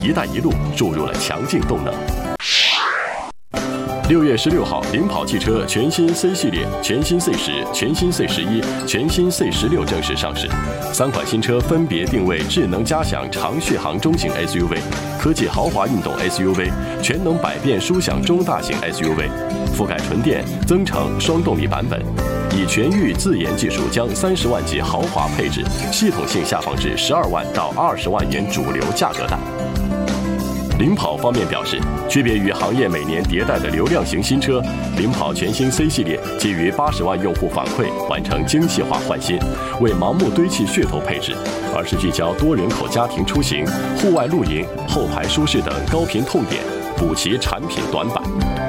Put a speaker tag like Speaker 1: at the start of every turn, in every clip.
Speaker 1: “一带一路”注入了强劲动能。6月16号，领跑汽车全新 C 系列、全新 C10、全新 C11、全新 C16正式上市。3款新车分别定位智能加享长续航中型 SUV、科技豪华运动 SUV、全能百变舒享中大型 SUV， 覆盖纯电、增程、双动力版本。以全域自研技术将30万级豪华配置系统性下放至12万到20万元主流价格带。领跑方面表示，区别于行业每年迭代的流量型新车，领跑全新 C 系列基于80万用户反馈完成精细化换新，为盲目堆砌噱头配置，而是聚焦多人口家庭出行、户外露营、后排舒适等高频痛点，补齐产品短板。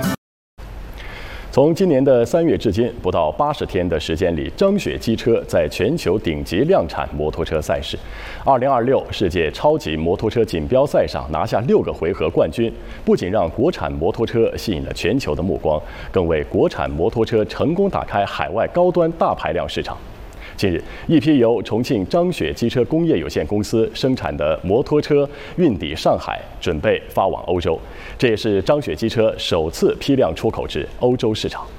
Speaker 1: 从今年的3月至今，不到80天的时间里，张雪机车在全球顶级量产摩托车赛事2026世界超级摩托车锦标赛上拿下6个回合冠军，不仅让国产摩托车吸引了全球的目光，更为国产摩托车成功打开海外高端大排量市场。近日，一批由重庆张雪机车工业有限公司生产的摩托车运抵上海，准备发往欧洲。这也是张雪机车首次批量出口至欧洲市场。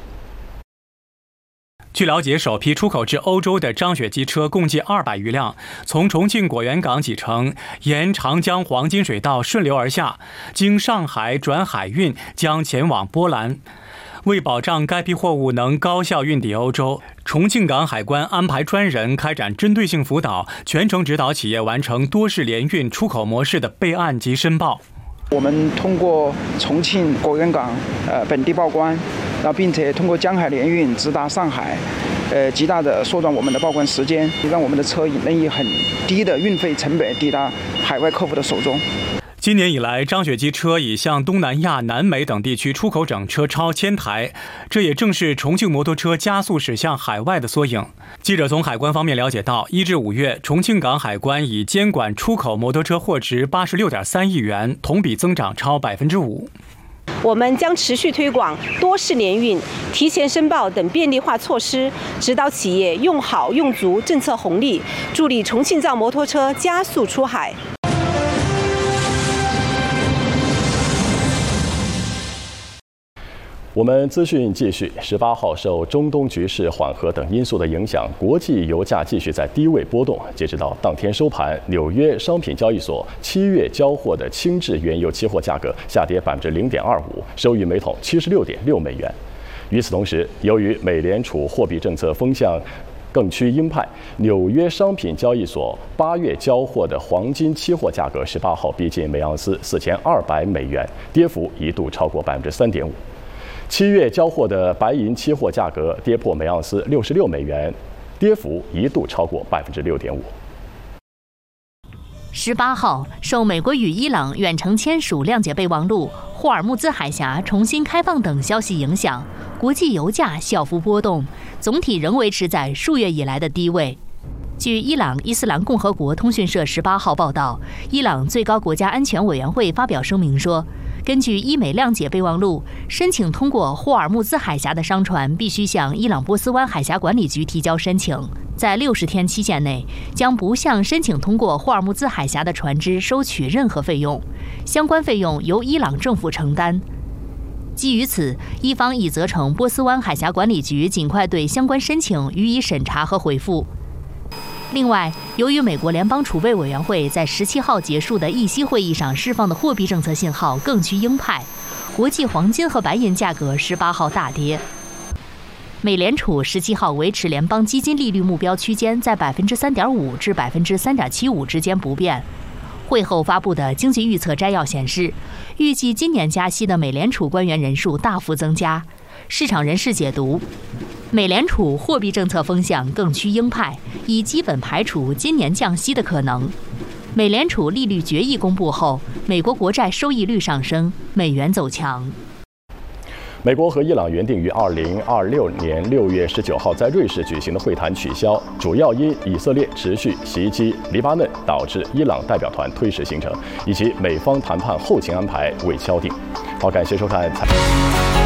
Speaker 2: 据了解，首批出口至欧洲的张雪机车共计200余辆，从重庆果园港启程，沿长江黄金水道顺流而下，经上海转海运，将前往波兰。为保障该批货物能高效运抵欧洲，重庆港海关安排专人开展针对性辅导，全程指导企业完成多式联运出口模式的备案及申报。
Speaker 3: 我们通过重庆果园港本地报关，然后并且通过江海联运直达上海，极大的缩短我们的报关时间，让我们的车能以很低的运费成本抵达海外客户的手中。
Speaker 2: 今年以来，张雪机车已向东南亚、南美等地区出口整车超1000台，这也正是重庆摩托车加速驶向海外的缩影。记者从海关方面了解到，1至5月，重庆港海关已监管出口摩托车货值86.3亿元，同比增长超5%。
Speaker 4: 我们将持续推广多式联运、提前申报等便利化措施，指导企业用好用足政策红利，助力重庆造摩托车加速出海。
Speaker 1: 我们资讯继续，18号受中东局势缓和等因素的影响，国际油价继续在低位波动。截止到当天收盘，纽约商品交易所7月交货的轻质原油期货价格下跌0.25%，收于每桶76.6美元。与此同时，由于美联储货币政策风向更趋鹰派，纽约商品交易所8月交货的黄金期货价格18号逼近每盎司4200美元，跌幅一度超过3.5%。7月交货的白银期货价格跌破每盎司66美元，跌幅一度超过6.5%。
Speaker 5: 18号，受美国与伊朗远程签署谅解备忘录、霍尔木兹海峡重新开放等消息影响，国际油价小幅波动，总体仍维持在数月以来的低位。据伊朗伊斯兰共和国通讯社18号报道，伊朗最高国家安全委员会发表声明说，根据伊美谅解备忘录，申请通过霍尔木兹海峡的商船必须向伊朗波斯湾海峡管理局提交申请，在60天期限内将不向申请通过霍尔木兹海峡的船只收取任何费用，相关费用由伊朗政府承担。基于此，伊方已责成波斯湾海峡管理局尽快对相关申请予以审查和回复。另外，由于美国联邦储备委员会在17号结束的议息会议上释放的货币政策信号更趋鹰派，国际黄金和白银价格18号大跌。美联储17号维持联邦基金利率目标区间在3.5%至3.75%之间不变。会后发布的经济预测摘要显示，预计今年加息的美联储官员人数大幅增加。市场人士解读，美联储货币政策风向更趋鹰派，已基本排除今年降息的可能。美联储利率决议公布后，美国国债收益率上升，美元走强。
Speaker 1: 美国和伊朗原定于2026年6月19号在瑞士举行的会谈取消，主要因以色列持续袭击黎巴嫩，导致伊朗代表团推迟行程，以及美方谈判后勤安排未敲定。好，感谢收看。